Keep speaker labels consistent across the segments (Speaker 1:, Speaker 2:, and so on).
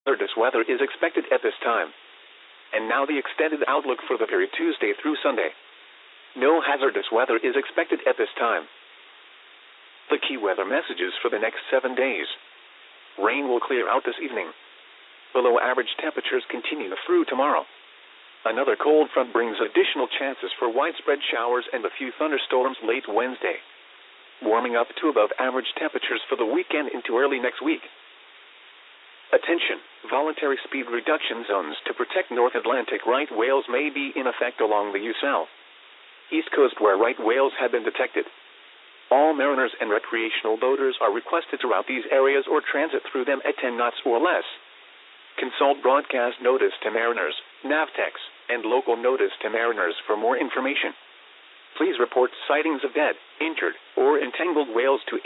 Speaker 1: Hazardous weather is expected at this time. And now the extended outlook for the period Tuesday through Sunday. No hazardous weather is expected at this time. The key weather messages for the next 7 days. Rain will clear out this evening. Below average temperatures continue through tomorrow. Another cold front brings additional chances for widespread showers and a few thunderstorms late Wednesday. Warming up to above average temperatures for the weekend into early next week. Attention, voluntary speed reduction zones to protect North Atlantic right whales may be in effect along the U-South East Coast where right whales have been detected. All mariners and recreational boaters are requested to route these areas or transit through them at 10 knots or less. Consult broadcast notice to mariners, Navtex, and local notice to mariners for more information. Please report sightings of dead, injured, or entangled whales to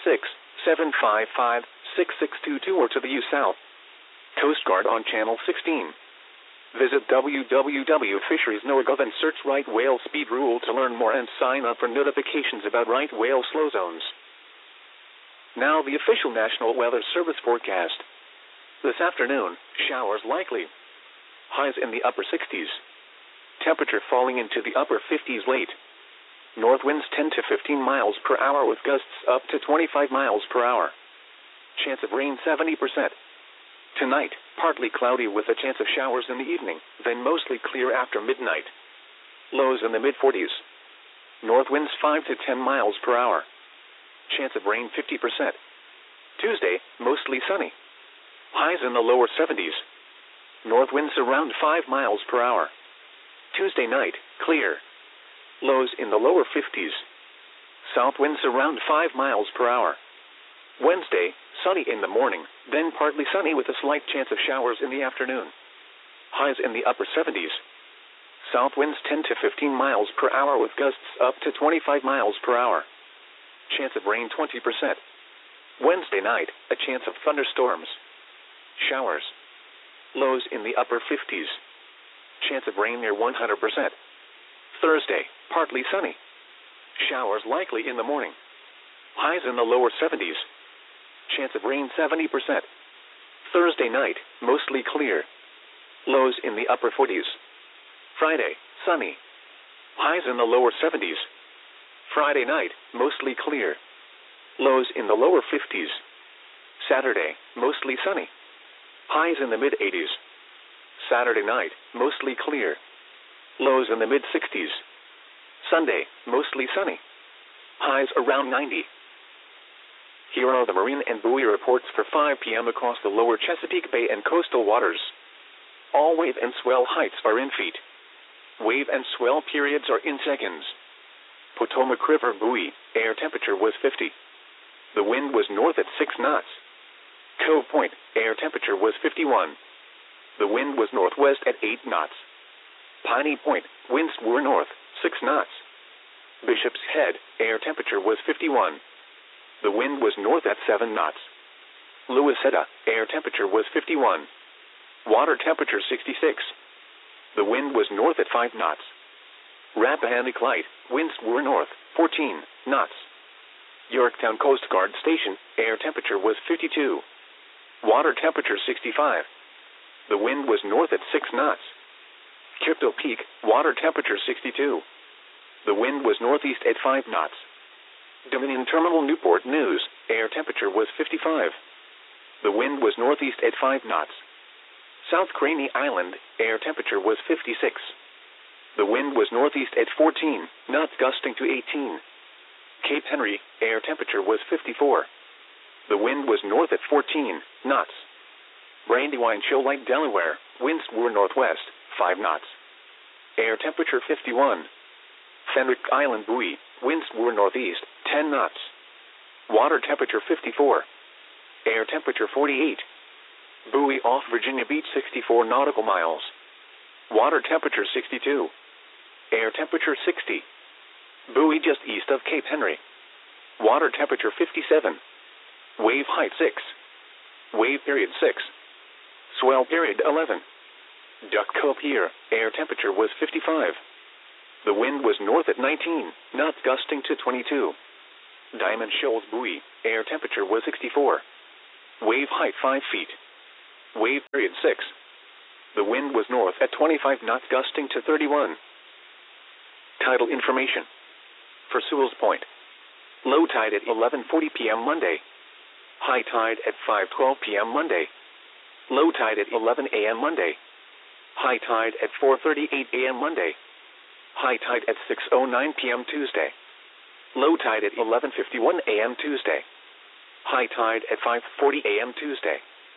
Speaker 1: 866-755-6622 or to the U-South Coast Guard on Channel 16. Visit www.fisheries.gov and search right whale speed rule to learn more and sign up for notifications about right whale slow zones. Now the official National Weather Service forecast. This afternoon, showers likely. Highs in the upper 60s. Temperature falling into the upper 50s late. North winds 10 to 15 miles per hour with gusts up to 25 miles per hour. Chance of rain 70%. Tonight, partly cloudy with a chance of showers in the evening, then mostly clear after midnight. Lows in the mid-40s. North winds 5 to 10 miles per hour. Chance of rain 50%. Tuesday, mostly sunny. Highs in the lower 70s. North winds around 5 miles per hour. Tuesday night, clear. Lows in the lower 50s. South winds around 5 miles per hour. Wednesday, sunny in the morning, then partly sunny with a slight chance of showers in the afternoon. Highs in the upper 70s. South winds 10 to 15 miles per hour with gusts up to 25 miles per hour. Chance of rain 20%. Wednesday night, a chance of thunderstorms. Showers. Lows in the upper 50s. Chance of rain near 100%. Thursday, partly sunny. Showers likely in the morning. Highs in the lower 70s. Chance of rain 70%. Thursday night, mostly clear. Lows in the upper 40s. Friday, sunny. Highs in the lower 70s. Friday night, mostly clear. Lows in the lower 50s. Saturday, mostly sunny. Highs in the mid-80s. Saturday night, mostly clear. Lows in the mid-60s. Sunday, mostly sunny. Highs around 90. Here are the marine and buoy reports for 5 p.m. across the lower Chesapeake Bay and coastal waters. All wave and swell heights are in feet. Wave and swell periods are in seconds. Potomac River buoy, air temperature was 50. The wind was north at 6 knots. Cove Point, air temperature was 51. The wind was northwest at 8 knots. Piney Point, winds were north, 6 knots. Bishop's Head, air temperature was 51. The wind was north at 7 knots. Louisetta, air temperature was 51. Water temperature 66. The wind was north at 5 knots. Rappahannock Light, winds were north, 14 knots. Yorktown Coast Guard Station, air temperature was 52. Water temperature 65. The wind was north at 6 knots. Crypto Peak, water temperature 62. The wind was northeast at 5 knots. Dominion Terminal Newport News, air temperature was 55. The wind was northeast at 5 knots. South Craney Island, air temperature was 56. The wind was northeast at 14 knots gusting to 18. Cape Henry, air temperature was 54. The wind was north at 14 knots. Brandywine Shoal Lake, Delaware, winds were northwest, 5 knots. Air temperature 51. Fenwick Island buoy, winds were northeast, 10 knots. Water temperature 54. Air temperature 48. Buoy off Virginia Beach 64 nautical miles. Water temperature 62. Air temperature 60. Buoy just east of Cape Henry. Water temperature 57. Wave height 6. Wave period 6. Swell period 11. Duck Cove Pier, air temperature was 55. The wind was north at 19, knots gusting to 22. Diamond Shoals buoy, air temperature was 64. Wave height 5 feet. Wave period 6. The wind was north at 25 knots, gusting to 31. Tidal information. For Sewell's Point. Low tide at 11:40 p.m. Monday. High tide at 5:12 p.m. Monday. Low tide at 11 a.m. Monday. High tide at 4:38 a.m. Monday. High tide at 6:09 p.m. Tuesday. Low tide at 11:51 a.m. Tuesday. High tide at 5:40 a.m. Tuesday.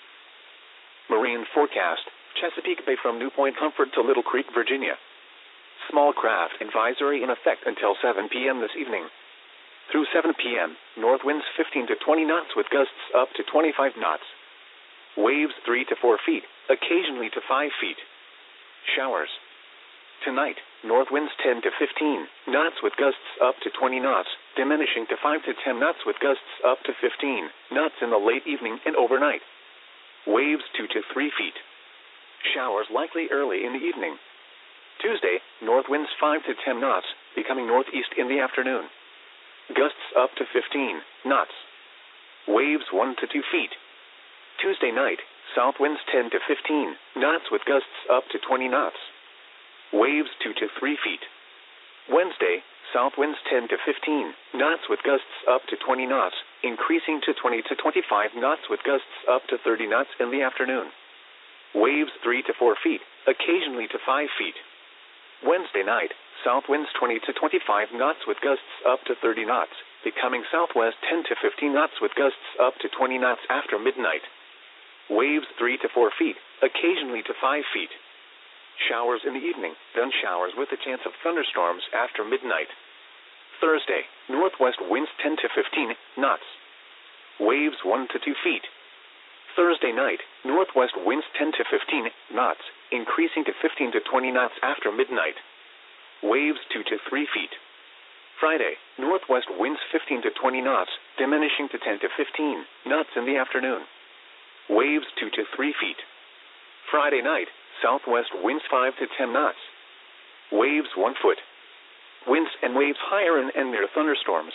Speaker 1: Marine forecast. Chesapeake Bay from New Point Comfort to Little Creek, Virginia. Small craft advisory in effect until 7 p.m. this evening. Through 7 p.m., north winds 15 to 20 knots with gusts up to 25 knots. Waves 3 to 4 feet, occasionally to 5 feet. Showers. Tonight, north winds 10 to 15 knots with gusts up to 20 knots, diminishing to 5 to 10 knots with gusts up to 15 knots in the late evening and overnight. Waves 2 to 3 feet. Showers likely early in the evening. Tuesday, north winds 5 to 10 knots, becoming northeast in the afternoon. Gusts up to 15 knots. Waves 1 to 2 feet. Tuesday night, south winds 10 to 15 knots with gusts up to 20 knots. Waves 2 to 3 feet. Wednesday, south winds 10 to 15 knots with gusts up to 20 knots, increasing to 20 to 25 knots with gusts up to 30 knots in the afternoon. Waves 3 to 4 feet, occasionally to 5 feet. Wednesday night, south winds 20 to 25 knots with gusts up to 30 knots, becoming southwest 10 to 15 knots with gusts up to 20 knots after midnight. Waves 3 to 4 feet, occasionally to 5 feet. Showers in the evening, then showers with a chance of thunderstorms after midnight. Thursday, northwest winds 10 to 15 knots. Waves 1 to 2 feet. Thursday night, northwest winds 10 to 15 knots, increasing to 15 to 20 knots after midnight. Waves 2 to 3 feet. Friday, northwest winds 15 to 20 knots, diminishing to 10 to 15 knots in the afternoon. Waves 2 to 3 feet. Friday night, southwest winds 5 to 10 knots. Waves 1 foot. Winds and waves higher and near thunderstorms.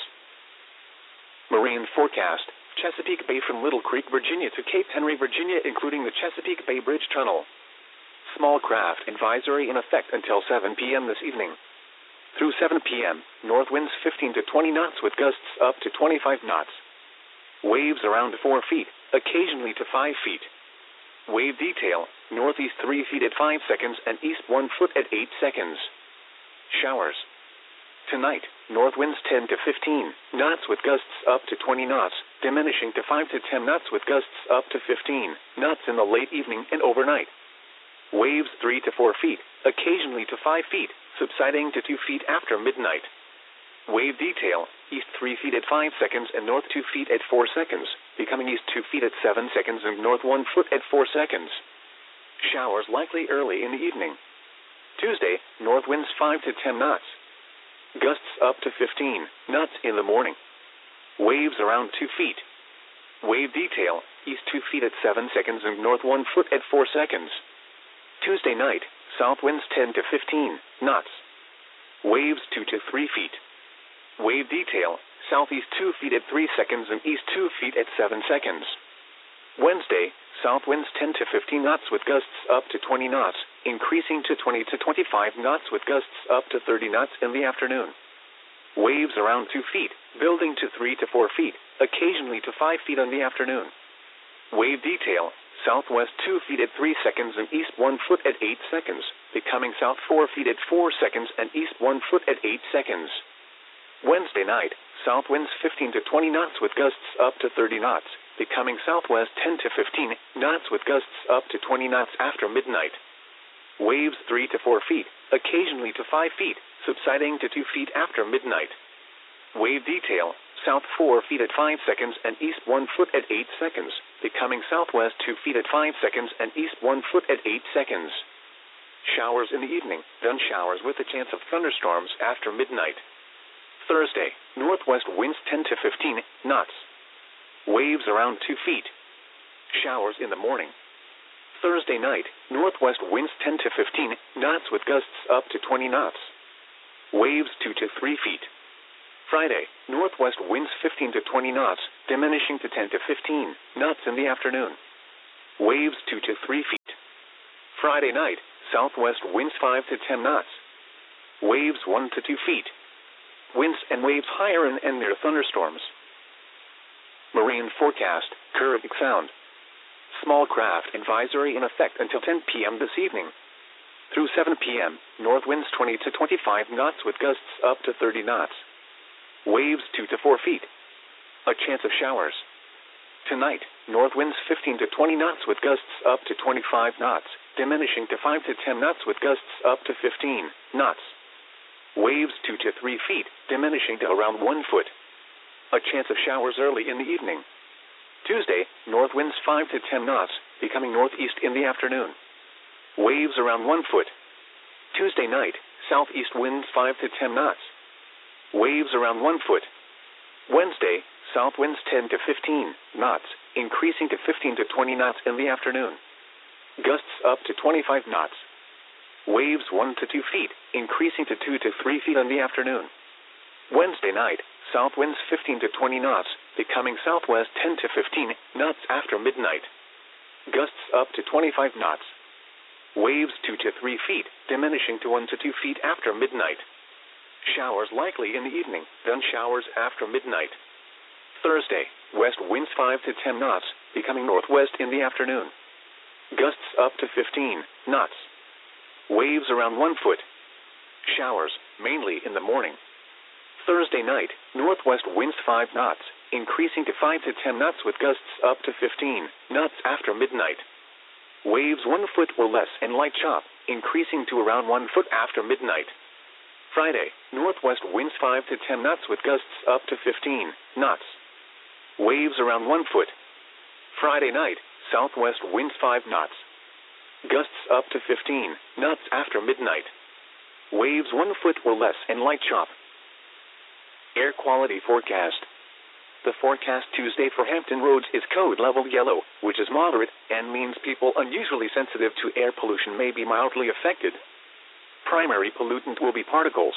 Speaker 1: Marine forecast. Chesapeake Bay from Little Creek, Virginia to Cape Henry, Virginia, including the Chesapeake Bay Bridge Tunnel. Small craft advisory in effect until 7 p.m. this evening. Through 7 p.m., north winds 15 to 20 knots with gusts up to 25 knots. Waves around 4 feet, occasionally to 5 feet. Wave detail, northeast 3 feet at 5 seconds and east 1 foot at 8 seconds. Showers. Tonight, north winds 10 to 15 knots with gusts up to 20 knots, diminishing to 5 to 10 knots with gusts up to 15 knots in the late evening and overnight. Waves 3 to 4 feet, occasionally to 5 feet, subsiding to 2 feet after midnight. Wave detail, east 3 feet at 5 seconds and north 2 feet at 4 seconds, becoming east 2 feet at 7 seconds and north 1 foot at 4 seconds. Showers likely early in the evening. Tuesday, north winds 5 to 10 knots. Gusts up to 15 knots in the morning. Waves around 2 feet. Wave detail, east 2 feet at 7 seconds and north 1 foot at 4 seconds. Tuesday night, south winds 10 to 15 knots. Waves 2 to 3 feet. Wave detail, southeast 2 feet at 3 seconds and east 2 feet at 7 seconds. Wednesday, south winds 10 to 15 knots with gusts up to 20 knots, increasing to 20 to 25 knots with gusts up to 30 knots in the afternoon. Waves around 2 feet, building to 3 to 4 feet, occasionally to 5 feet in the afternoon. Wave detail, southwest 2 feet at 3 seconds and east 1 foot at 8 seconds, becoming south 4 feet at 4 seconds and east 1 foot at 8 seconds. Wednesday night, south winds 15 to 20 knots with gusts up to 30 knots, becoming southwest 10 to 15 knots with gusts up to 20 knots after midnight. Waves 3 to 4 feet, occasionally to 5 feet, subsiding to 2 feet after midnight. Wave detail, south 4 feet at 5 seconds and east 1 foot at 8 seconds, becoming southwest 2 feet at 5 seconds and east 1 foot at 8 seconds. Showers in the evening, then showers with a chance of thunderstorms after midnight. Thursday, northwest winds 10 to 15 knots. Waves around 2 feet. Showers in the morning. Thursday night, northwest winds 10 to 15 knots with gusts up to 20 knots. Waves 2 to 3 feet. Friday, northwest winds 15 to 20 knots, diminishing to 10 to 15 knots in the afternoon. Waves 2 to 3 feet. Friday night, southwest winds 5 to 10 knots. Waves 1 to 2 feet. Winds and waves higher and near thunderstorms. Marine forecast, Caribbean Sound. Small craft advisory in effect until 10 p.m. this evening. Through 7 p.m., north winds 20 to 25 knots with gusts up to 30 knots. Waves 2 to 4 feet. A chance of showers. Tonight, north winds 15 to 20 knots with gusts up to 25 knots, diminishing to 5 to 10 knots with gusts up to 15 knots. Waves 2 to 3 feet, diminishing to around 1 foot. A chance of showers early in the evening. Tuesday, north winds 5 to 10 knots, becoming northeast in the afternoon. Waves around 1 foot. Tuesday night, southeast winds 5 to 10 knots. Waves around 1 foot. Wednesday, south winds 10 to 15 knots, increasing to 15 to 20 knots in the afternoon. Gusts up to 25 knots. Waves 1 to 2 feet, increasing to 2 to 3 feet in the afternoon. Wednesday night, south winds 15 to 20 knots, becoming southwest 10 to 15 knots after midnight. Gusts up to 25 knots. Waves 2 to 3 feet, diminishing to 1 to 2 feet after midnight. Showers likely in the evening, then showers after midnight. Thursday, west winds 5 to 10 knots, becoming northwest in the afternoon. Gusts up to 15 knots. Waves around 1 foot. Showers, mainly in the morning. Thursday night, northwest winds 5 knots, increasing to 5 to 10 knots with gusts up to 15 knots after midnight. Waves 1 foot or less and light chop, increasing to around 1 foot after midnight. Friday, northwest winds 5 to 10 knots with gusts up to 15 knots. Waves around 1 foot. Friday night, southwest winds 5 knots. Gusts up to 15 knots after midnight. Waves 1 foot or less and light chop. Air quality forecast. The forecast Tuesday for Hampton Roads is code level yellow, which is moderate and means people unusually sensitive to air pollution may be mildly affected. Primary pollutant will be particles.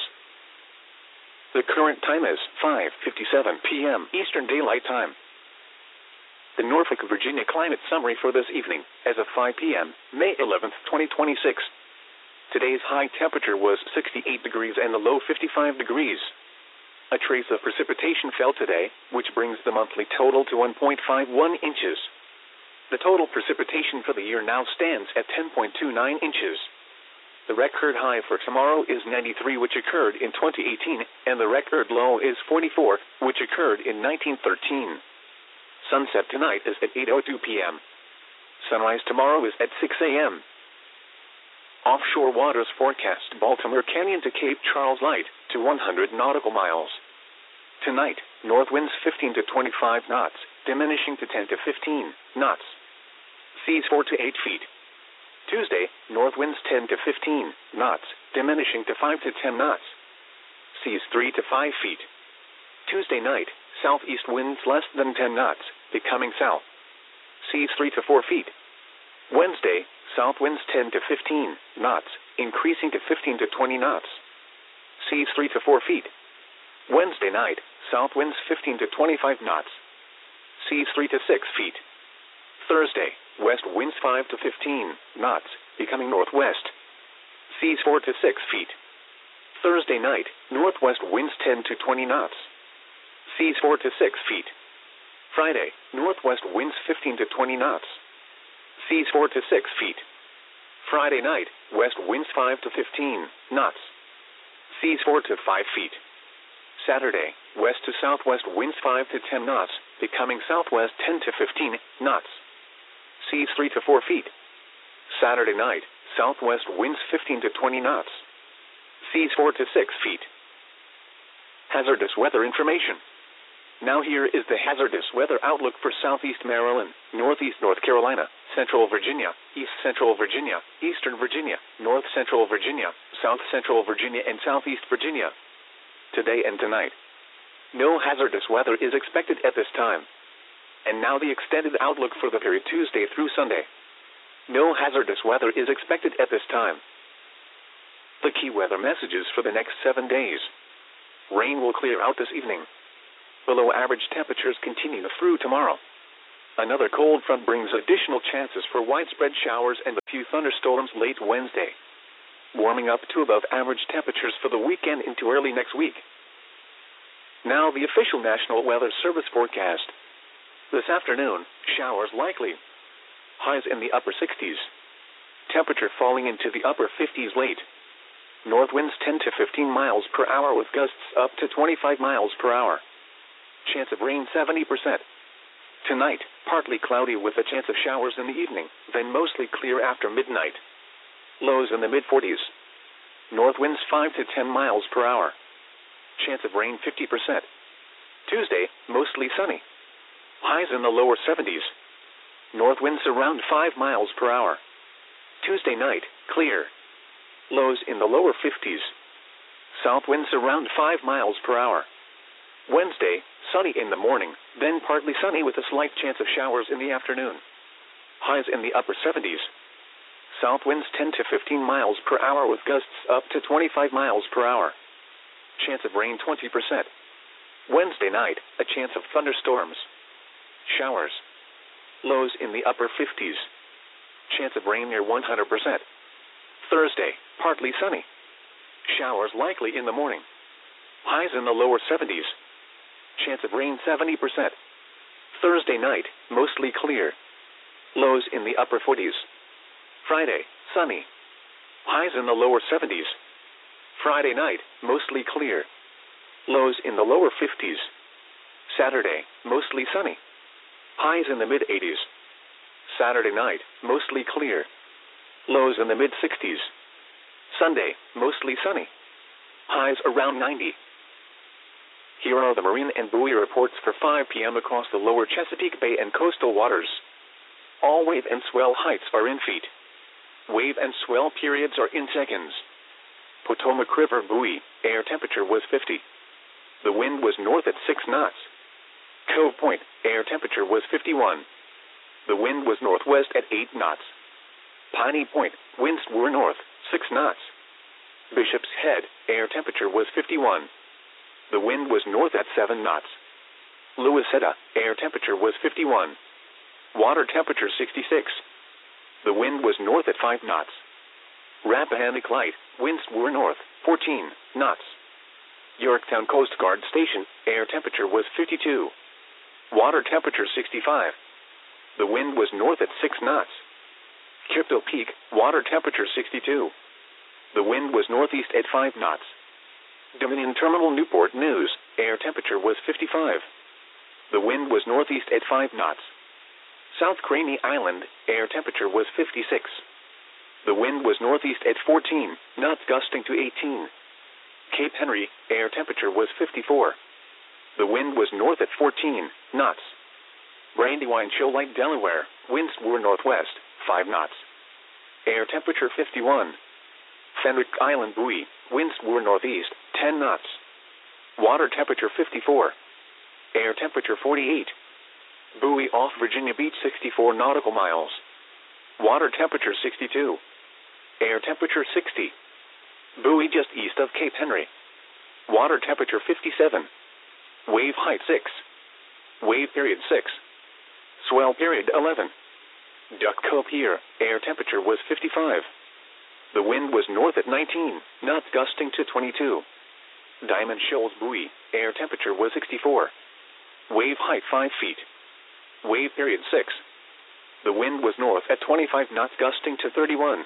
Speaker 1: The current time is 5:57 p.m. Eastern Daylight Time. The Norfolk, Virginia climate summary for this evening, as of 5 p.m., May 11, 2026. Today's high temperature was 68 degrees and the low 55 degrees. A trace of precipitation fell today, which brings the monthly total to 1.51 inches. The total precipitation for the year now stands at 10.29 inches. The record high for tomorrow is 93, which occurred in 2018, and the record low is 44, which occurred in 1913. Sunset tonight is at 8:02 p.m. Sunrise tomorrow is at 6 a.m. Offshore waters forecast Baltimore Canyon to Cape Charles light to 100 nautical miles. Tonight, north winds 15 to 25 knots, diminishing to 10 to 15 knots. Seas 4 to 8 feet. Tuesday, north winds 10 to 15 knots, diminishing to 5 to 10 knots. Seas 3 to 5 feet. Tuesday night, southeast winds less than 10 knots, becoming south. Seas 3 to 4 feet. Wednesday, south winds 10 to 15 knots, increasing to 15 to 20 knots. Seas 3 to 4 feet. Wednesday night, south winds 15 to 25 knots. Seas 3 to 6 feet. Thursday, west winds 5 to 15 knots, becoming northwest. Seas 4 to 6 feet. Thursday night, northwest winds 10 to 20 knots. Seas 4 to 6 feet. Friday, northwest winds 15 to 20 knots. Seas 4 to 6 feet. Friday night, west winds 5 to 15 knots. Seas 4 to 5 feet. Saturday, west to southwest winds 5 to 10 knots, becoming southwest 10 to 15 knots. Seas 3 to 4 feet. Saturday night, southwest winds 15 to 20 knots. Seas 4 to 6 feet. Hazardous weather information. Now here is the hazardous weather outlook for southeast Maryland, northeast North Carolina, central Virginia, east central Virginia, eastern Virginia, north central Virginia, south central Virginia, and southeast Virginia. Today and tonight. No hazardous weather is expected at this time. And now the extended outlook for the period Tuesday through Sunday. No hazardous weather is expected at this time. The key weather messages for the next 7 days. Rain will clear out this evening. Below average temperatures continue through tomorrow. Another cold front brings additional chances for widespread showers and a few thunderstorms late Wednesday, warming up to above average temperatures for the weekend into early next week. Now the official National Weather Service forecast. This afternoon, showers likely. Highs in the upper 60s. Temperature falling into the upper 50s late. North winds 10 to 15 miles per hour with gusts up to 25 miles per hour. Chance of rain 70%. Tonight, partly cloudy with a chance of showers in the evening, then mostly clear after midnight. Lows in the mid-40s. North winds 5 to 10 miles per hour. Chance of rain 50%. Tuesday, mostly sunny. Highs in the lower 70s. North winds around 5 miles per hour. Tuesday night, clear. Lows in the lower 50s. South winds around 5 miles per hour. Wednesday, sunny in the morning, then partly sunny with a slight chance of showers in the afternoon. Highs in the upper 70s. South winds 10 to 15 miles per hour with gusts up to 25 miles per hour. Chance of rain 20%. Wednesday night, a chance of thunderstorms. Showers. Lows in the upper 50s. Chance of rain near 100%. Thursday, partly sunny. Showers likely in the morning. Highs in the lower 70s. Chance of rain 70%. Thursday night, mostly clear. Lows in the upper 40s. Friday, sunny. Highs in the lower 70s. Friday night, mostly clear. Lows in the lower 50s. Saturday, mostly sunny. Highs in the mid-80s. Saturday night, mostly clear. Lows in the mid-60s. Sunday, mostly sunny. Highs around 90. Here are the marine and buoy reports for 5 p.m. across the lower Chesapeake Bay and coastal waters. All wave and swell heights are in feet. Wave and swell periods are in seconds. Potomac River buoy, air temperature was 50. The wind was north at 6 knots. Cove Point, air temperature was 51. The wind was northwest at 8 knots. Piney Point, winds were north, 6 knots. Bishop's Head, air temperature was 51. The wind was north at 7 knots. Louisetta, air temperature was 51. Water temperature 66. The wind was north at 5 knots. Rappahannock Light, winds were north, 14 knots. Yorktown Coast Guard Station, air temperature was 52. Water temperature 65. The wind was north at 6 knots. Crypto Peak, water temperature 62. The wind was northeast at 5 knots. Dominion Terminal Newport News, air temperature was 55. The wind was northeast at 5 knots. South Craney Island, air temperature was 56. The wind was northeast at 14 knots gusting to 18. Cape Henry, air temperature was 54. The wind was north at 14 knots. Brandywine Shoalite, Delaware, winds were northwest, 5 knots. Air temperature 51. Fenwick Island buoy, winds were northeast, 10 knots. Water temperature 54. Air temperature 48. Buoy off Virginia Beach 64 nautical miles. Water temperature 62. Air temperature 60. Buoy just east of Cape Henry. Water temperature 57. Wave height 6. Wave period 6. Swell period 11. Duck Cove Pier, air temperature was 55. The wind was north at 19 knots gusting to 22. Diamond Shoals buoy, air temperature was 64. Wave height 5 feet. Wave period 6. The wind was north at 25 knots gusting to 31.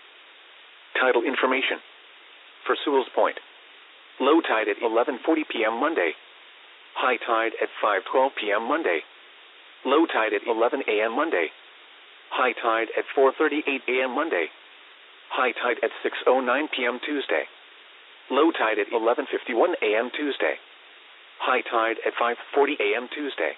Speaker 1: Tidal information. For Sewell's Point. Low tide at 11:40 p.m. Monday. High tide at 5:12 p.m. Monday. Low tide at 11 a.m. Monday. High tide at 4:38 a.m. Monday. High tide at 6:09 p.m. Tuesday. Low tide at 11:51 a.m. Tuesday. High tide at 5:40 a.m. Tuesday.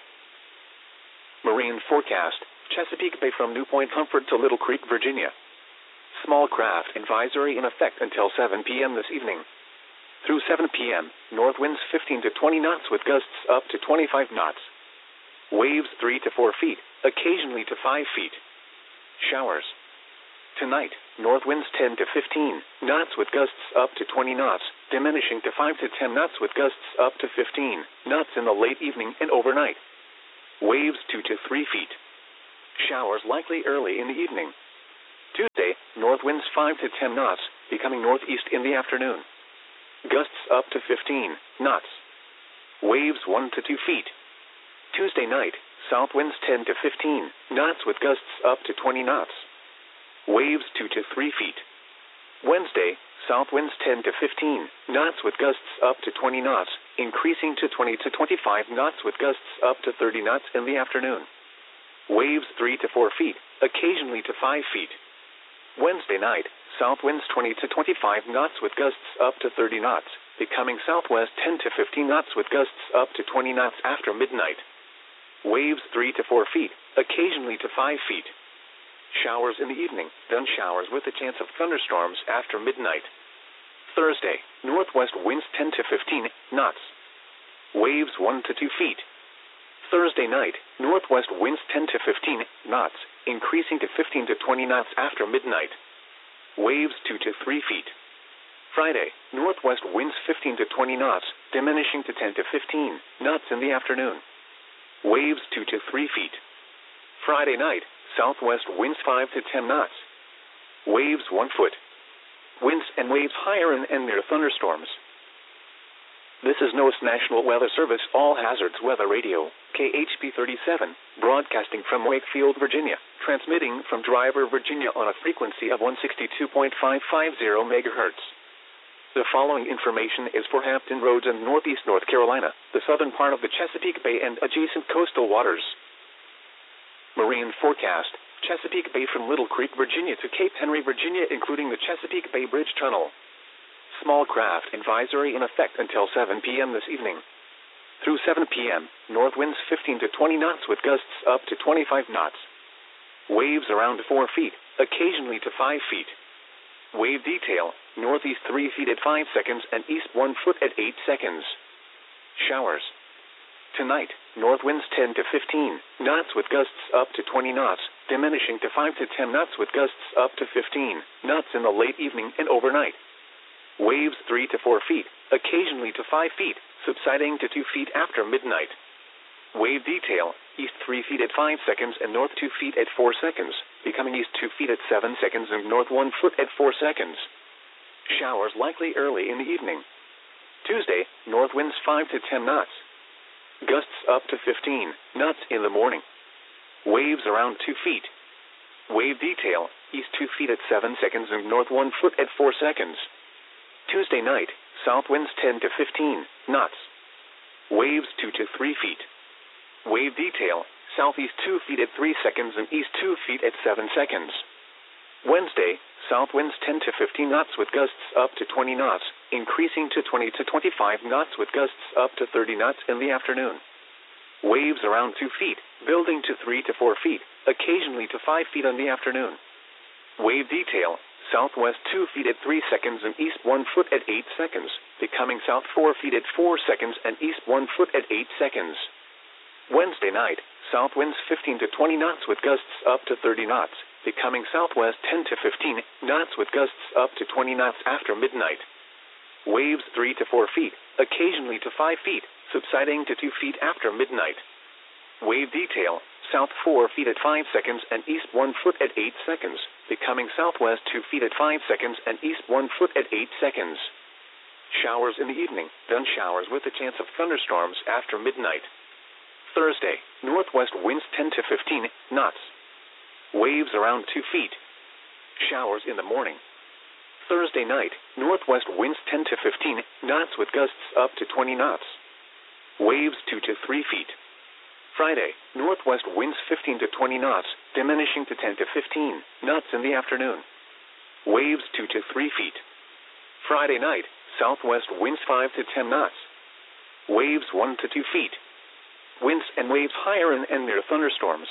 Speaker 1: Marine forecast, Chesapeake Bay from New Point Comfort to Little Creek, Virginia. Small craft advisory in effect until 7 p.m. this evening. Through 7 p.m., north winds 15 to 20 knots with gusts up to 25 knots. Waves 3 to 4 feet, occasionally to 5 feet. Showers. Tonight, north winds 10 to 15 knots with gusts up to 20 knots, diminishing to 5 to 10 knots with gusts up to 15 knots in the late evening and overnight. Waves 2 to 3 feet. Showers likely early in the evening. Tuesday, north winds 5 to 10 knots, becoming northeast in the afternoon. Gusts up to 15 knots. Waves 1 to 2 feet. Tuesday night, south winds 10 to 15 knots with gusts up to 20 knots. Waves 2 to 3 feet. Wednesday, south winds 10 to 15 knots with gusts up to 20 knots, increasing to 20 to 25 knots with gusts up to 30 knots in the afternoon. Waves 3 to 4 feet, occasionally to 5 feet. Wednesday night, south winds 20 to 25 knots with gusts up to 30 knots, becoming southwest 10 to 15 knots with gusts up to 20 knots after midnight. Waves 3 to 4 feet, occasionally to 5 feet. Showers in the evening, then showers with a chance of thunderstorms after midnight. Thursday, northwest winds 10 to 15 knots. Waves 1 to 2 feet. Thursday night, northwest winds 10 to 15 knots, increasing to 15 to 20 knots after midnight. Waves 2 to 3 feet. Friday, northwest winds 15 to 20 knots, diminishing to 10 to 15 knots in the afternoon. Waves 2 to 3 feet. Friday night, southwest winds 5 to 10 knots. Waves 1 foot. Winds and waves higher and near thunderstorms. This is NOAA's National Weather Service All Hazards Weather Radio, KHP 37, broadcasting from Wakefield, Virginia, transmitting from Driver, Virginia on a frequency of 162.550 MHz. The following information is for Hampton Roads and Northeast North Carolina, the southern part of the Chesapeake Bay and adjacent coastal waters. Marine forecast: Chesapeake Bay from Little Creek, Virginia to Cape Henry, Virginia, including the Chesapeake Bay Bridge Tunnel. Small craft advisory in effect until 7 p.m. this evening. Through 7 p.m., north winds 15 to 20 knots with gusts up to 25 knots. Waves around 4 feet, occasionally to 5 feet. Wave detail: northeast 3 feet at 5 seconds and east 1 foot at 8 seconds. Showers. Tonight, north winds 10 to 15 knots with gusts up to 20 knots, diminishing to 5 to 10 knots with gusts up to 15 knots in the late evening and overnight. Waves 3 to 4 feet, occasionally to 5 feet, subsiding to 2 feet after midnight. Wave detail: east 3 feet at 5 seconds and north 2 feet at 4 seconds, becoming east 2 feet at 7 seconds and north 1 foot at 4 seconds. Showers likely early in the evening. Tuesday, north winds 5 to 10 knots. Gusts up to 15 knots in the morning. Waves around 2 feet. Wave detail: east 2 feet at 7 seconds and north 1 foot at 4 seconds. Tuesday night, south winds 10 to 15 knots. Waves 2 to 3 feet. Wave detail: southeast 2 feet at 3 seconds and east 2 feet at 7 seconds. Wednesday, south winds 10 to 15 knots with gusts up to 20 knots, increasing to 20 to 25 knots with gusts up to 30 knots in the afternoon. Waves around 2 feet, building to 3 to 4 feet, occasionally to 5 feet in the afternoon. Wave detail: southwest 2 feet at 3 seconds and east 1 foot at 8 seconds, becoming south 4 feet at 4 seconds and east 1 foot at 8 seconds. Wednesday night, south winds 15 to 20 knots with gusts up to 30 knots, becoming southwest 10 to 15 knots with gusts up to 20 knots after midnight. Waves 3 to 4 feet, occasionally to 5 feet, subsiding to 2 feet after midnight. Wave detail: south 4 feet at 5 seconds and east 1 foot at 8 seconds, becoming southwest 2 feet at 5 seconds and east 1 foot at 8 seconds. Showers in the evening, then showers with a chance of thunderstorms after midnight. Thursday, northwest winds 10 to 15 knots. Waves around 2 feet. Showers in the morning. Thursday night, northwest winds 10 to 15 knots with gusts up to 20 knots. Waves 2 to 3 feet. Friday, northwest winds 15 to 20 knots, diminishing to 10 to 15 knots in the afternoon. Waves 2 to 3 feet. Friday night, southwest winds 5 to 10 knots. Waves 1 to 2 feet. Winds and waves higher and near thunderstorms.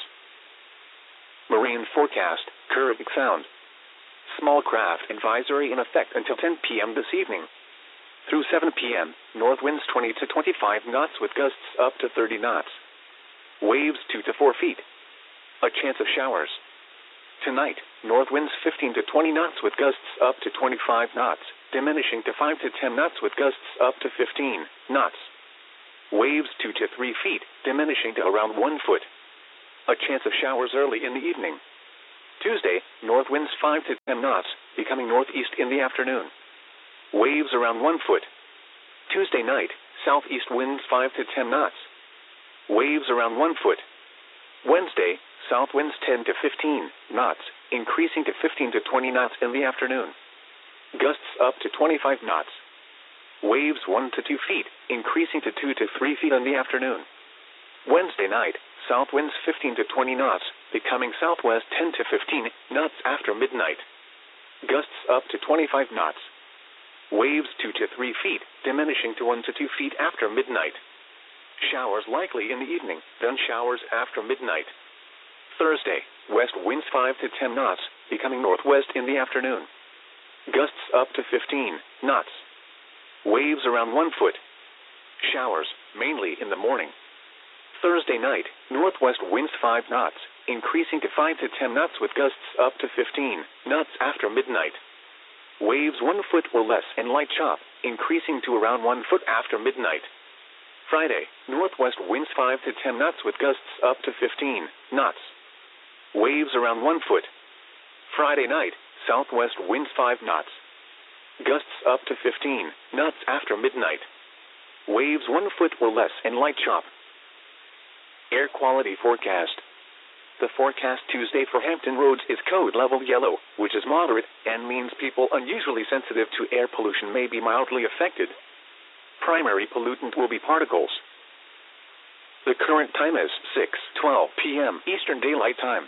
Speaker 1: Marine forecast: Caribbean Sound. Small craft advisory in effect until 10 p.m. this evening. Through 7 p.m., north winds 20 to 25 knots with gusts up to 30 knots. Waves 2 to 4 feet. A chance of showers. Tonight, north winds 15 to 20 knots with gusts up to 25 knots, diminishing to 5 to 10 knots with gusts up to 15 knots. Waves 2 to 3 feet, diminishing to around 1 foot. A chance of showers early in the evening. Tuesday, north winds 5 to 10 knots, becoming northeast in the afternoon. Waves around 1 foot. Tuesday night, southeast winds 5 to 10 knots. Waves around 1 foot. Wednesday, south winds 10 to 15 knots, increasing to 15 to 20 knots in the afternoon. Gusts up to 25 knots. Waves 1 to 2 feet, increasing to 2 to 3 feet in the afternoon. Wednesday night, south winds 15 to 20 knots, becoming southwest 10 to 15 knots after midnight. Gusts up to 25 knots. Waves 2 to 3 feet, diminishing to 1 to 2 feet after midnight. Showers likely in the evening, then showers after midnight. Thursday, west winds 5 to 10 knots, becoming northwest in the afternoon. Gusts up to 15 knots. Waves around 1 foot. Showers, mainly in the morning. Thursday night, northwest winds 5 knots, increasing to 5 to 10 knots with gusts up to 15 knots after midnight. Waves 1 foot or less and light chop, increasing to around 1 foot after midnight. Friday, northwest winds 5 to 10 knots with gusts up to 15 knots. Waves around 1 foot. Friday night, southwest winds 5 knots. Gusts up to 15 knots after midnight. Waves 1 foot or less and light chop. Air quality forecast. The forecast Tuesday for Hampton Roads is code level yellow, which is moderate and means people unusually sensitive to air pollution may be mildly affected. Primary pollutant will be particles. The current time is 6:12 p.m. Eastern Daylight Time.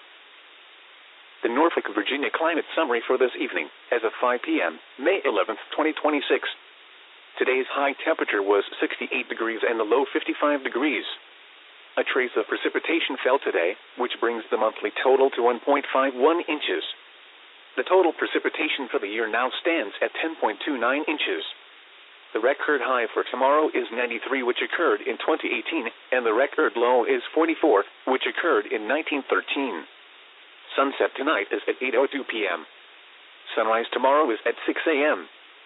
Speaker 1: The Norfolk, Virginia climate summary for this evening, as of 5 p.m., May 11, 2026. Today's high temperature was 68 degrees and the low 55 degrees. A trace of precipitation fell today, which brings the monthly total to 1.51 inches. The total precipitation for the year now stands at 10.29 inches. The record high for tomorrow is 93, which occurred in 2018, and the record low is 44, which occurred in 1913. Sunset tonight is at 8:02 p.m. Sunrise tomorrow is at 6 a.m.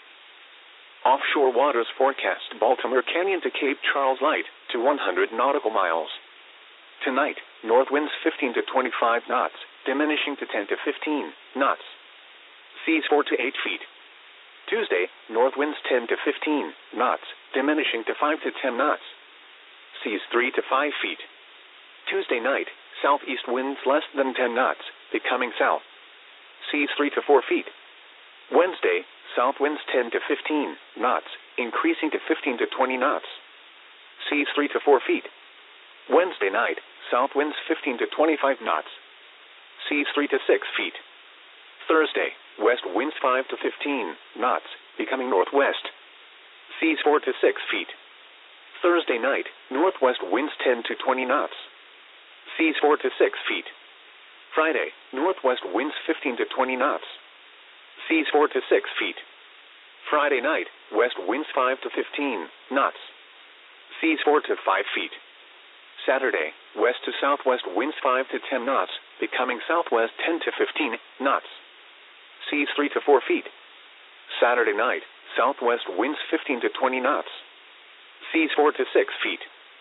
Speaker 1: Offshore waters forecast Baltimore Canyon to Cape Charles light to 100 nautical miles. Tonight, north winds 15 to 25 knots, diminishing to 10 to 15 knots. Seas 4 to 8 feet. Tuesday, north winds 10 to 15 knots, diminishing to 5 to 10 knots. Seas 3 to 5 feet. Tuesday night, southeast winds less than 10 knots, becoming south. Seas 3 to 4 feet. Wednesday, south winds 10 to 15 knots, increasing to 15 to 20 knots. Seas 3 to 4 feet. Wednesday night, south winds 15 to 25 knots. Seas 3 to 6 feet. Thursday, west winds 5 to 15 knots, becoming northwest. Seas 4 to 6 feet. Thursday night, northwest winds 10 to 20 knots. Seas 4 to 6 feet. Friday, northwest winds 15 to 20 knots. Seas 4 to 6 feet. Friday night, west winds 5 to 15 knots. Seas 4 to 5 feet. Saturday, west to southwest winds 5 to 10 knots, becoming southwest 10 to 15 knots. Seas 3 to 4 feet. Saturday night, southwest winds 15 to 20 knots. Seas 4 to 6 feet.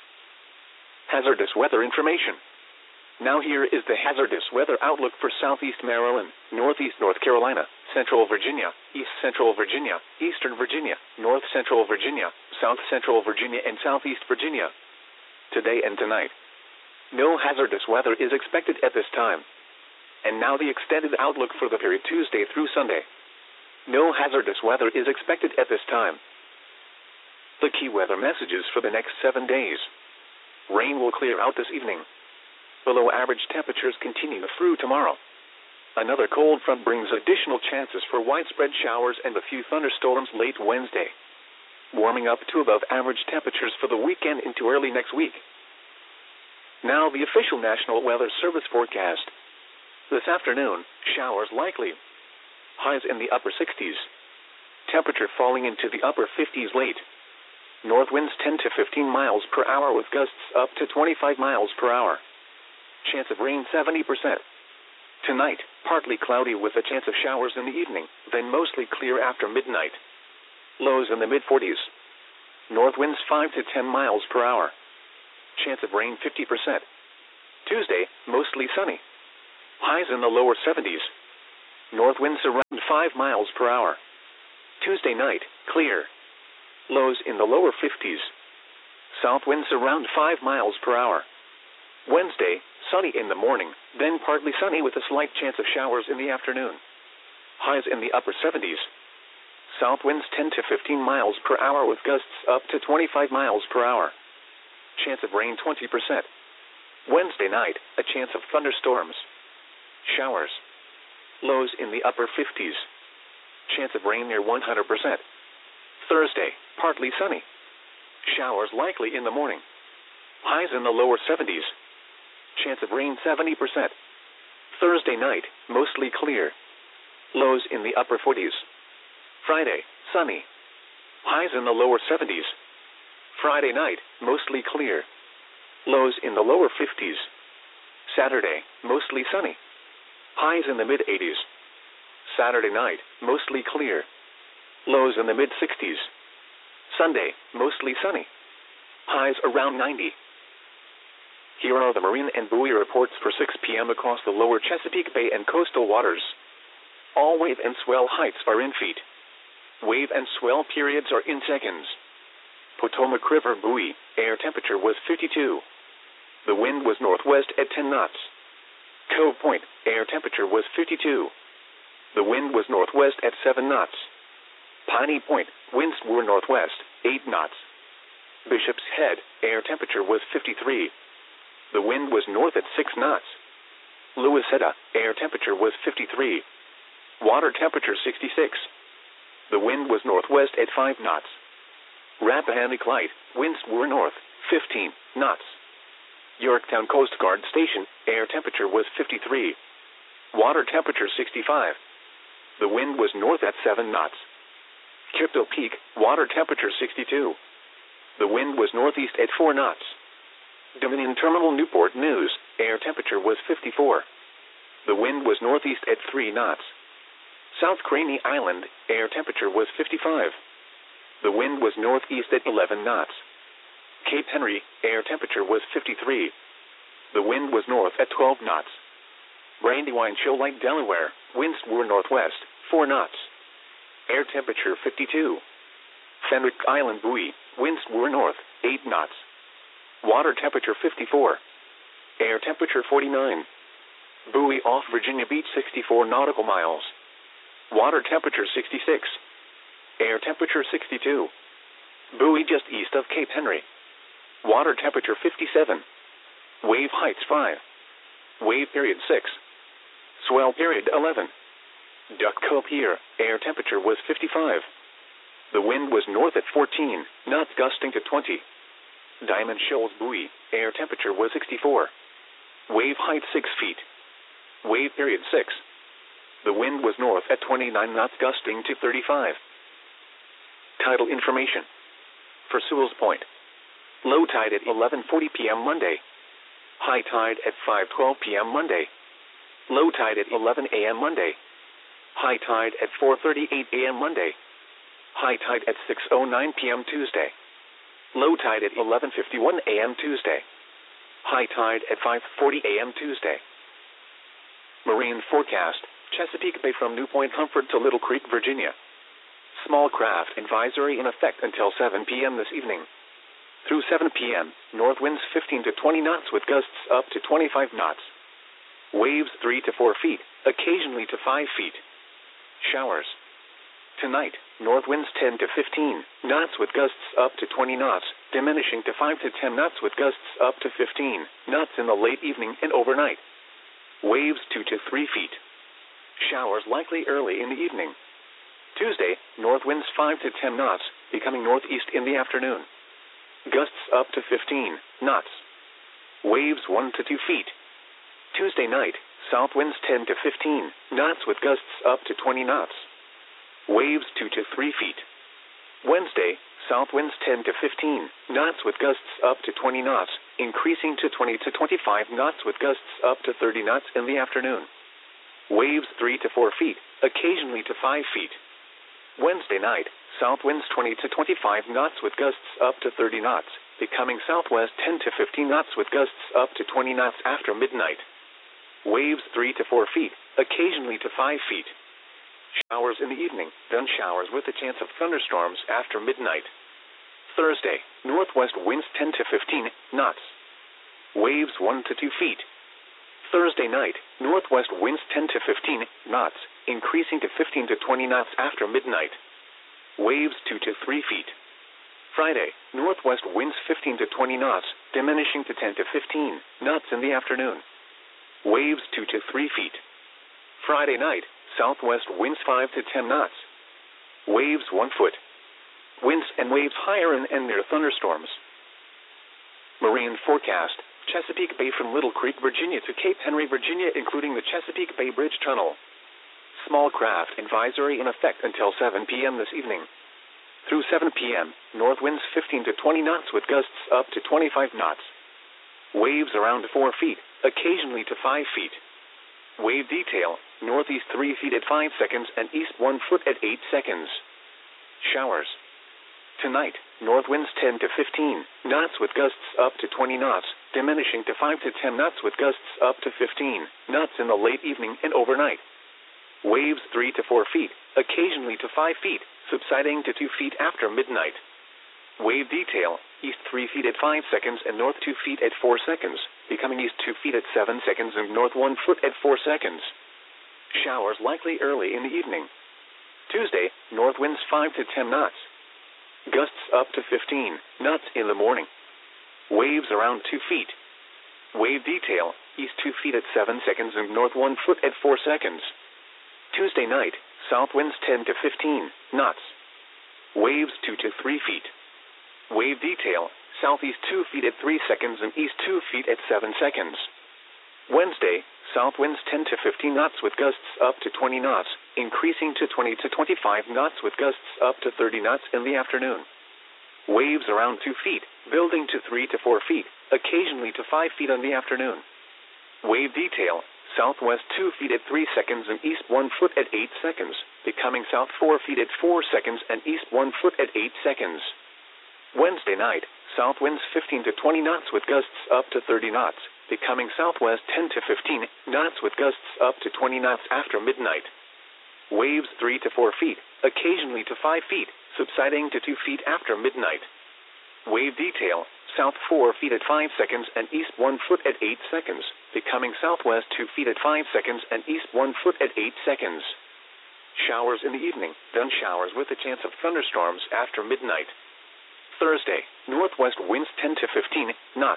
Speaker 1: Hazardous weather information. Now here is the hazardous weather outlook for southeast Maryland, northeast North Carolina, central Virginia, east central Virginia, eastern Virginia, north central Virginia, south central Virginia, and southeast Virginia. Today and tonight. No hazardous weather is expected at this time. And now the extended outlook for the period Tuesday through Sunday. No hazardous weather is expected at this time. The key weather messages for the next 7 days. Rain will clear out this evening. Below average temperatures continue through tomorrow. Another cold front brings additional chances for widespread showers and a few thunderstorms late Wednesday. Warming up to above average temperatures for the weekend into early next week. Now the official National Weather Service forecast. This afternoon, showers likely. Highs in the upper 60s. Temperature falling into the upper 50s late. North winds 10 to 15 miles per hour with gusts up to 25 miles per hour. Chance of rain 70%. Tonight, partly cloudy with a chance of showers in the evening, then mostly clear after midnight. Lows in the mid-40s. north winds 5 to 10 miles per hour. Chance of rain 50%. Tuesday, mostly sunny. Highs in the lower 70s. North winds around 5 miles per hour. Tuesday night, clear. Lows in the lower 50s. South winds around 5 miles per hour. Wednesday, sunny in the morning, then partly sunny with a slight chance of showers in the afternoon. Highs in the upper 70s. South winds 10 to 15 miles per hour with gusts up to 25 miles per hour. Chance of rain 20%. Wednesday night, a chance of thunderstorms. Showers. Lows in the upper 50s. Chance of rain near 100%. Thursday, partly sunny. Showers likely in the morning. Highs in the lower 70s. Chance of rain 70%. Thursday night, mostly clear. Lows in the upper 40s. Friday, sunny. Highs in the lower 70s. Friday night, mostly clear. Lows in the lower 50s. Saturday, mostly sunny. Highs in the mid-80s. Saturday night, mostly clear. Lows in the mid-60s. Sunday, mostly sunny. Highs around 90. Here are the marine and buoy reports for 6 p.m. across the lower Chesapeake Bay and coastal waters. All wave and swell heights are in feet. Wave and swell periods are in seconds. Potomac River buoy, air temperature was 52. The wind was northwest at 10 knots. Cove Point, air temperature was 52. The wind was northwest at 7 knots. Piney Point, winds were northwest, 8 knots. Bishop's Head, air temperature was 53. The wind was north at 6 knots. Louisetta, air temperature was 53. Water temperature 66. The wind was northwest at 5 knots. Rappahannock Light, winds were north, 15 knots. Yorktown Coast Guard Station, air temperature was 53. Water temperature 65. The wind was north at 7 knots. Crypto Peak, water temperature 62. The wind was northeast at 4 knots. Dominion Terminal Newport News, air temperature was 54. The wind was northeast at 3 knots. South Craney Island, air temperature was 55. The wind was northeast at 11 knots. Cape Henry, air temperature was 53. The wind was north at 12 knots. Brandywine Shoal Lake, Delaware, winds were northwest, 4 knots. Air temperature 52. Fenwick Island buoy, winds were north, 8 knots. Water temperature 54. Air temperature 49. Buoy off Virginia Beach 64 nautical miles. Water temperature 66. Air temperature 62. Buoy just east of Cape Henry. Water temperature 57. Wave heights 5. Wave period 6. Swell period 11. Duck Cove Pier, air temperature was 55. The wind was north at 14, knots gusting to 20. Diamond Shoals buoy, air temperature was 64. Wave height 6 feet. Wave period 6. The wind was north at 29 knots gusting to 35. Tidal information. For Sewell's Point. Low tide at 11:40 p.m. Monday. High tide at 5:12 p.m. Monday. Low tide at 11 a.m. Monday. High tide at 4:38 a.m. Monday. High tide at 6:09 p.m. Tuesday. Low tide at 11:51 a.m. Tuesday. High tide at 5:40 a.m. Tuesday. Marine forecast, Chesapeake Bay from New Point Comfort to Little Creek, Virginia. Small craft advisory in effect until 7 p.m. this evening. Through 7 p.m., north winds 15 to 20 knots with gusts up to 25 knots. Waves 3 to 4 feet, occasionally to 5 feet. Showers. Tonight, north winds 10 to 15 knots with gusts up to 20 knots, diminishing to 5 to 10 knots with gusts up to 15 knots in the late evening and overnight. Waves 2 to 3 feet. Showers likely early in the evening. Tuesday, north winds 5 to 10 knots, becoming northeast in the afternoon. Gusts up to 15 knots. Waves 1 to 2 feet. Tuesday night, south winds 10 to 15 knots with gusts up to 20 knots. Waves 2 to 3 feet. Wednesday, south winds 10 to 15 knots with gusts up to 20 knots, increasing to 20 to 25 knots with gusts up to 30 knots in the afternoon. Waves 3 to 4 feet, occasionally to 5 feet. Wednesday night, south winds 20 to 25 knots with gusts up to 30 knots, becoming southwest 10 to 15 knots with gusts up to 20 knots after midnight. Waves 3 to 4 feet, occasionally to 5 feet. Showers in the evening, then showers with a chance of thunderstorms after midnight. Thursday, northwest winds 10 to 15 knots. Waves 1 to 2 feet. Thursday night, northwest winds 10 to 15 knots, increasing to 15 to 20 knots after midnight. Waves 2 to 3 feet. Friday, northwest winds 15 to 20 knots, diminishing to 10 to 15 knots in the afternoon. Waves 2 to 3 feet. Friday night, southwest winds 5 to 10 knots. Waves 1 foot. Winds and waves higher and near thunderstorms. Marine forecast: Chesapeake Bay from Little Creek, Virginia to Cape Henry, Virginia, including the Chesapeake Bay Bridge Tunnel. Small craft advisory in effect until 7 p.m. this evening. Through 7 p.m., north winds 15 to 20 knots with gusts up to 25 knots. Waves around 4 feet, occasionally to 5 feet. Wave detail: northeast 3 feet at 5 seconds and east 1 foot at 8 seconds. Showers. Tonight, north winds 10 to 15 knots with gusts up to 20 knots, diminishing to 5 to 10 knots with gusts up to 15 knots in the late evening and overnight. Waves 3 to 4 feet, occasionally to 5 feet, subsiding to 2 feet after midnight. Wave detail: east 3 feet at 5 seconds and north 2 feet at 4 seconds, becoming east 2 feet at 7 seconds and north 1 foot at 4 seconds. Showers likely early in the evening. Tuesday, north winds 5 to 10 knots. Gusts up to 15 knots in the morning. Waves around 2 feet. Wave detail: east 2 feet at 7 seconds and north 1 foot at 4 seconds. Tuesday night, south winds 10 to 15 knots. Waves 2 to 3 feet. Wave detail: southeast 2 feet at 3 seconds and east 2 feet at 7 seconds. Wednesday, south winds 10 to 15 knots with gusts up to 20 knots, increasing to 20 to 25 knots with gusts up to 30 knots in the afternoon. Waves around 2 feet, building to 3 to 4 feet, occasionally to 5 feet in the afternoon. Wave detail: southwest 2 feet at 3 seconds and east 1 foot at 8 seconds, becoming south 4 feet at 4 seconds and east 1 foot at 8 seconds. Wednesday night, south winds 15 to 20 knots with gusts up to 30 knots, becoming southwest 10 to 15 knots with gusts up to 20 knots after midnight. Waves 3 to 4 feet, occasionally to 5 feet, subsiding to 2 feet after midnight. Wave detail: south 4 feet at 5 seconds and east 1 foot at 8 seconds, becoming southwest 2 feet at 5 seconds and east 1 foot at 8 seconds. Showers in the evening, then showers with a chance of thunderstorms after midnight. Thursday, northwest winds 10 to 15 knots.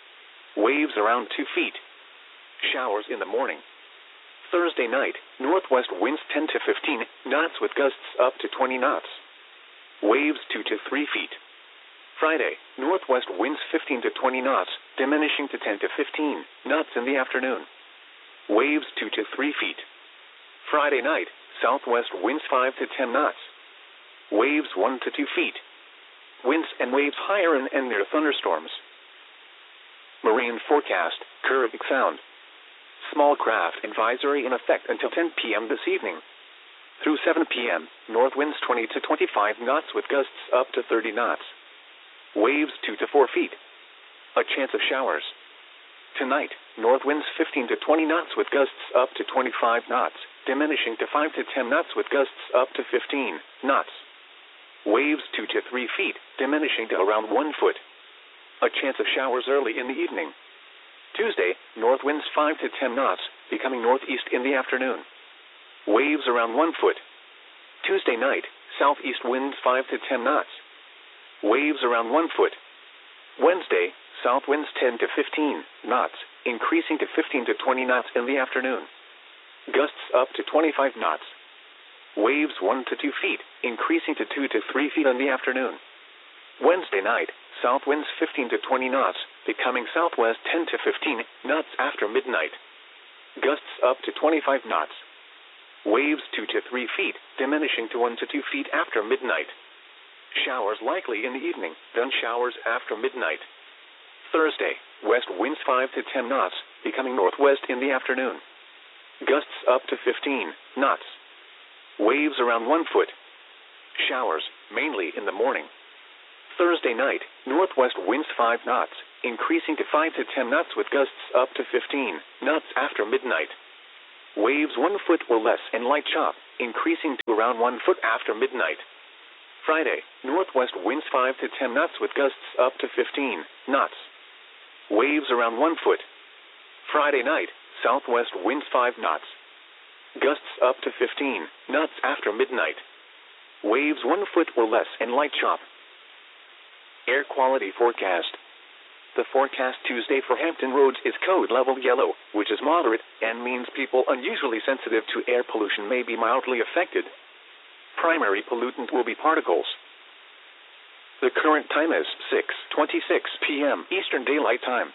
Speaker 1: Waves around 2 feet. Showers in the morning. Thursday night, northwest winds 10 to 15 knots with gusts up to 20 knots. Waves 2 to 3 feet. Friday, northwest winds 15 to 20 knots, diminishing to 10 to 15 knots in the afternoon. Waves 2 to 3 feet. Friday night, southwest winds 5 to 10 knots. Waves 1 to 2 feet. Winds and waves higher and near thunderstorms. Marine forecast: Caribbean Sound. Small craft advisory in effect until 10 p.m. this evening. Through 7 p.m., north winds 20 to 25 knots with gusts up to 30 knots. Waves 2 to 4 feet. A chance of showers. Tonight, north winds 15 to 20 knots with gusts up to 25 knots, diminishing to 5 to 10 knots with gusts up to 15 knots. Waves 2 to 3 feet, diminishing to around 1 foot. A chance of showers early in the evening. Tuesday, north winds 5 to 10 knots, becoming northeast in the afternoon. Waves around 1 foot. Tuesday night, southeast winds 5 to 10 knots. Waves around 1 foot. Wednesday, south winds 10 to 15 knots, increasing to 15 to 20 knots in the afternoon. Gusts up to 25 knots. Waves 1 to 2 feet, increasing to 2 to 3 feet in the afternoon. Wednesday night, south winds 15 to 20 knots, becoming southwest 10 to 15 knots after midnight. Gusts up to 25 knots. Waves 2 to 3 feet, diminishing to 1 to 2 feet after midnight. Showers likely in the evening, then showers after midnight. Thursday, west winds 5 to 10 knots, becoming northwest in the afternoon. Gusts up to 15 knots. Waves around 1 foot. showers, mainly in the morning. Thursday night, northwest winds 5 knots, increasing to 5 to 10 knots with gusts up to 15 knots after midnight. Waves 1 foot or less and light chop, increasing to around 1 foot after midnight. Friday, northwest winds 5 to 10 knots with gusts up to 15 knots. Waves around 1 foot. Friday night, southwest winds 5 knots. Gusts up to 15 knots after midnight. Waves 1 foot or less and light chop. Air quality forecast. The forecast Tuesday for Hampton Roads is code level yellow, which is moderate and means people unusually sensitive to air pollution may be mildly affected. Primary pollutant will be particles. The current time is 6:26 p.m. Eastern Daylight Time.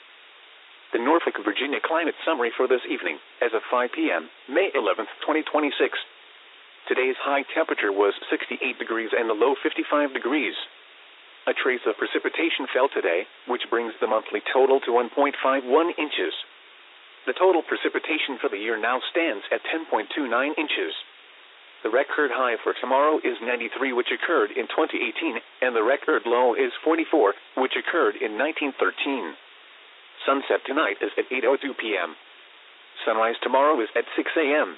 Speaker 1: The Norfolk, Virginia climate summary for this evening, as of 5 p.m., May 11, 2026. Today's high temperature was 68 degrees and the low 55 degrees. A trace of precipitation fell today, which brings the monthly total to 1.51 inches. The total precipitation for the year now stands at 10.29 inches. The record high for tomorrow is 93, which occurred in 2018, and the record low is 44, which occurred in 1913. Sunset tonight is at 8:02 p.m. Sunrise tomorrow is at 6 a.m.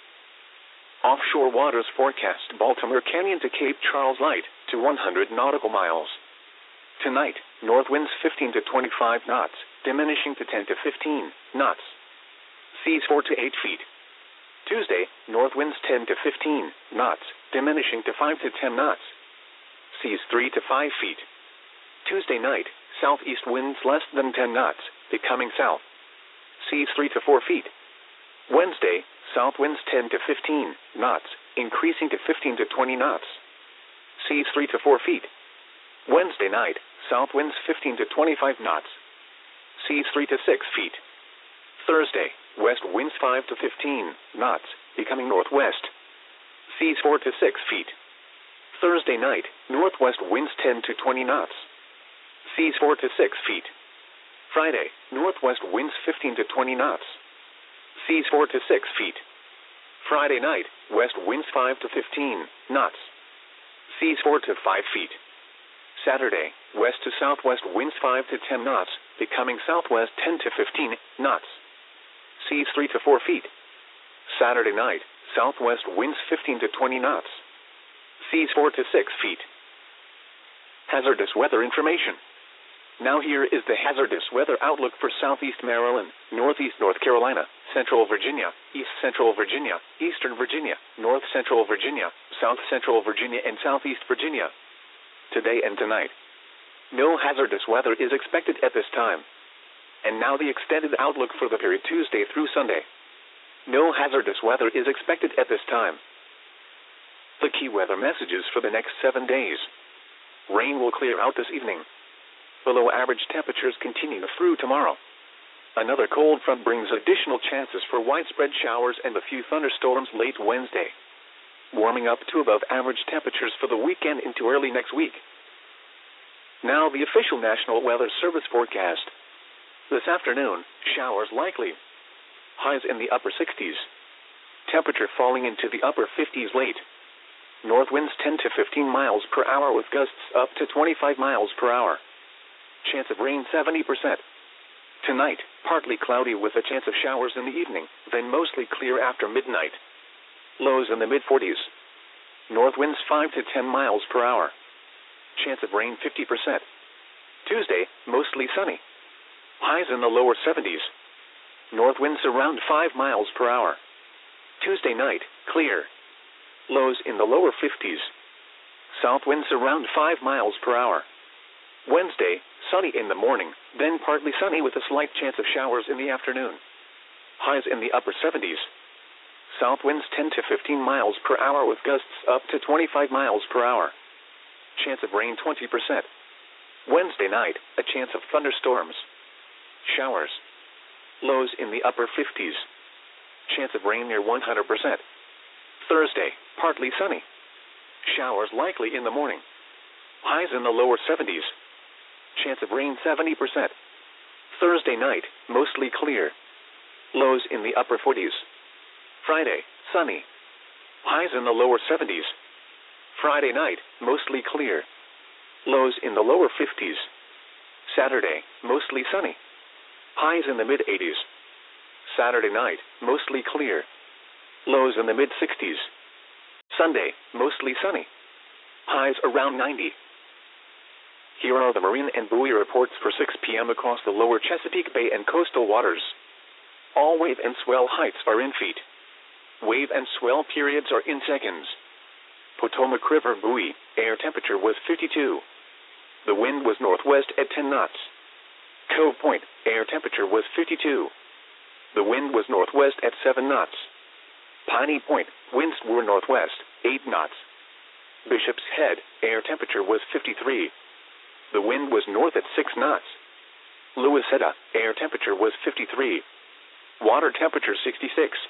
Speaker 1: Offshore waters forecast Baltimore Canyon to Cape Charles light to 100 nautical miles. Tonight, north winds 15 to 25 knots, diminishing to 10 to 15 knots. Seas 4 to 8 feet. Tuesday, north winds 10 to 15 knots, diminishing to 5 to 10 knots. Seas 3 to 5 feet. Tuesday night, southeast winds less than 10 knots, becoming south. Seas 3 to 4 feet. Wednesday, south winds 10 to 15 knots, increasing to 15 to 20 knots. Seas 3 to 4 feet. Wednesday night, south winds 15 to 25 knots. Seas 3 to 6 feet. Thursday, west winds 5 to 15 knots, becoming northwest. Seas 4 to 6 feet. Thursday night, northwest winds 10 to 20 knots. Seas 4 to 6 feet. Friday, northwest winds 15 to 20 knots. Seas 4 to 6 feet. Friday night, west winds 5 to 15 knots. Seas 4 to 5 feet. Saturday, west to southwest winds 5 to 10 knots, becoming southwest 10 to 15 knots. Seas 3 to 4 feet. Saturday night, southwest winds 15 to 20 knots. Seas 4 to 6 feet. Hazardous weather information. Now here is the hazardous weather outlook for southeast Maryland, northeast North Carolina, central Virginia, east central Virginia, eastern Virginia, north central Virginia, south central Virginia, and southeast Virginia. Today and tonight. No hazardous weather is expected at this time. And now the extended outlook for the period Tuesday through Sunday. No hazardous weather is expected at this time. The key weather messages for the next 7 days. Rain will clear out this evening. Below average temperatures continue through tomorrow. Another cold front brings additional chances for widespread showers and a few thunderstorms late Wednesday. Warming up to above average temperatures for the weekend into early next week. Now the official National Weather Service forecast. This afternoon, showers likely. Highs in the upper 60s. Temperature falling into the upper 50s late. North winds 10 to 15 miles per hour with gusts up to 25 miles per hour. Chance of rain 70%. Tonight, partly cloudy with a chance of showers in the evening, then mostly clear after midnight. Lows in the mid-40s. North winds 5 to 10 miles per hour. Chance of rain 50%. Tuesday, mostly sunny. Highs in the lower 70s. North winds around 5 miles per hour. Tuesday night, clear. Lows in the lower 50s. South winds around 5 miles per hour. Wednesday, sunny in the morning, then partly sunny with a slight chance of showers in the afternoon. Highs in the upper 70s. South winds 10 to 15 miles per hour with gusts up to 25 miles per hour. Chance of rain 20%. Wednesday night, a chance of thunderstorms. Showers. Lows in the upper 50s. Chance of rain near 100%. Thursday, partly sunny. Showers likely in the morning. Highs in the lower 70s. Chance of rain 70%. Thursday night, mostly clear. Lows in the upper 40s. Friday, sunny. Highs in the lower 70s. Friday night, mostly clear. Lows in the lower 50s. Saturday, mostly sunny. Highs in the mid-80s. Saturday night, mostly clear. Lows in the mid-60s. Sunday, mostly sunny. Highs around 90. Here are the marine and buoy reports for 6 p.m. across the lower Chesapeake Bay and coastal waters. All wave and swell heights are in feet. Wave and swell periods are in seconds. Potomac River buoy, air temperature was 52. The wind was northwest at 10 knots. Cove Point, air temperature was 52. The wind was northwest at 7 knots. Piney Point, winds were northwest, 8 knots. Bishop's Head, air temperature was 53. The wind was north at 6 knots. Louisetta, air temperature was 53. Water temperature 66.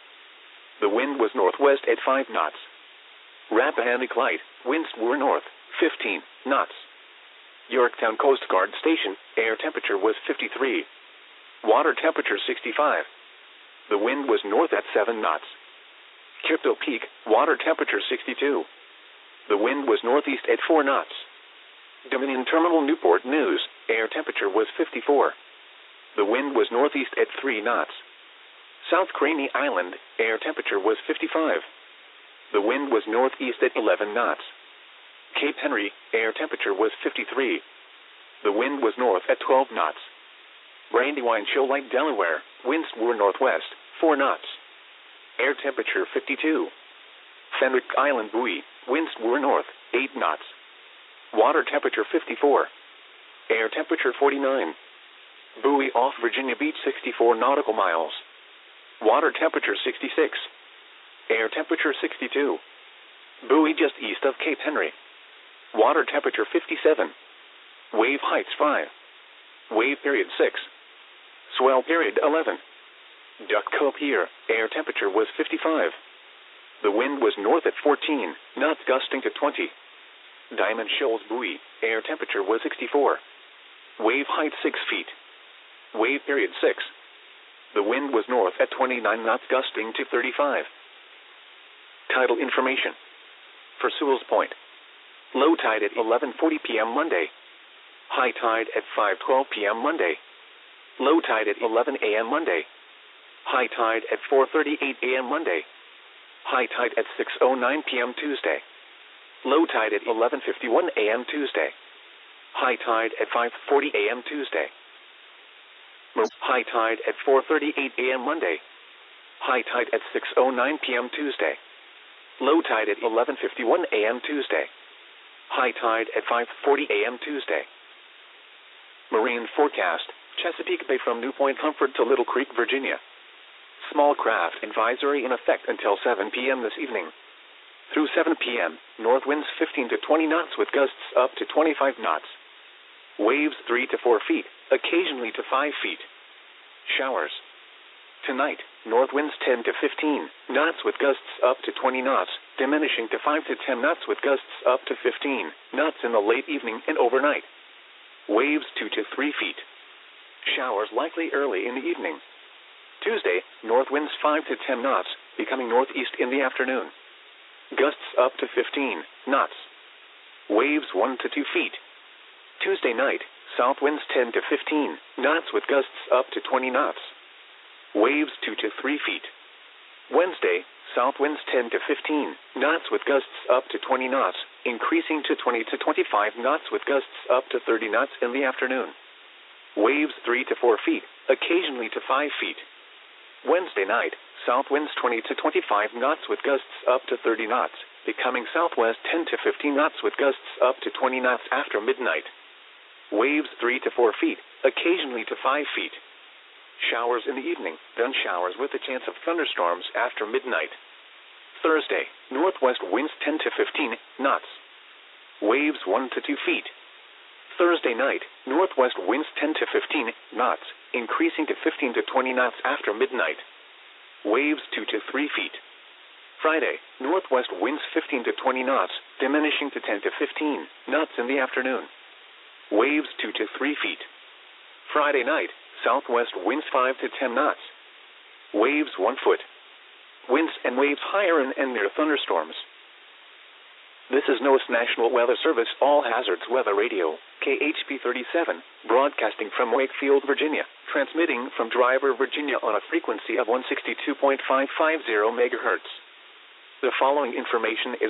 Speaker 1: The wind was northwest at 5 knots. Rappahannock Light, winds were north, 15 knots. Yorktown Coast Guard Station, air temperature was 53. Water temperature 65. The wind was north at 7 knots. Crypto Peak, water temperature 62. The wind was northeast at 4 knots. Dominion Terminal Newport News, air temperature was 54. The wind was northeast at 3 knots. South Craney Island, air temperature was 55. The wind was northeast at 11 knots. Cape Henry, air temperature was 53. The wind was north at 12 knots. Brandywine Shoal Lake, Delaware, winds were northwest, 4 knots. Air temperature 52. Fenwick Island buoy, winds were north, 8 knots. Water temperature 54. Air temperature 49. Buoy off Virginia Beach 64 nautical miles. Water temperature 66. Air temperature 62. Buoy just east of Cape Henry. Water temperature 57. Wave heights 5. Wave period 6. Swell period 11. Duck Cove Pier, air temperature was 55. The wind was north at 14, knots gusting to 20. Diamond Shoals buoy, air temperature was 64. Wave height 6 feet. Wave period 6. The wind was north at 29 knots gusting to 35. Tidal information. For Sewell's Point. Low tide at 11:40 p.m. Monday. High tide at 5:12 p.m. Monday. Low tide at 11 a.m. Monday. High tide at 4:38 a.m. Monday. High tide at 6:09 p.m. Tuesday. Low tide at 11:51 a.m. Tuesday. High tide at 5:40 a.m. Tuesday. High tide at 4:38 a.m. Monday. High tide at 6:09 p.m. Tuesday. Low tide at 11:51 a.m. Tuesday. High tide at 5:40 a.m. Tuesday. Marine forecast, Chesapeake Bay from New Point Comfort to Little Creek, Virginia. Small craft advisory in effect until 7 p.m. this evening. Through 7 p.m., north winds 15 to 20 knots with gusts up to 25 knots. Waves 3 to 4 feet, occasionally to 5 feet. Showers. Tonight, north winds 10 to 15 knots with gusts up to 20 knots, diminishing to 5 to 10 knots with gusts up to 15 knots in the late evening and overnight. Waves 2 to 3 feet. Showers likely early in the evening. Tuesday, north winds 5 to 10 knots, becoming northeast in the afternoon. Gusts up to 15 knots. Waves 1 to 2 feet. Tuesday night, south winds 10 to 15 knots with gusts up to 20 knots. Waves 2 to 3 feet. Wednesday, south winds 10 to 15 knots with gusts up to 20 knots, increasing to 20 to 25 knots with gusts up to 30 knots in the afternoon. Waves 3 to 4 feet, occasionally to 5 feet. Wednesday night, south winds 20 to 25 knots with gusts up to 30 knots, becoming southwest 10 to 15 knots with gusts up to 20 knots after midnight. Waves 3 to 4 feet, occasionally to 5 feet. Showers in the evening, then showers with a chance of thunderstorms after midnight. Thursday, northwest winds 10 to 15 knots. Waves 1 to 2 feet. Thursday night, northwest winds 10 to 15 knots, increasing to 15 to 20 knots after midnight. Waves 2 to 3 feet. Friday, northwest winds 15 to 20 knots, diminishing to 10 to 15 knots in the afternoon. Waves 2 to 3 feet. Friday night, southwest winds 5 to 10 knots. Waves 1 foot. Winds and waves higher and near thunderstorms. This is NOAA's National Weather Service All Hazards Weather Radio, KHP 37, broadcasting from Wakefield, Virginia, transmitting from Driver, Virginia on a frequency of 162.550 MHz. The following information is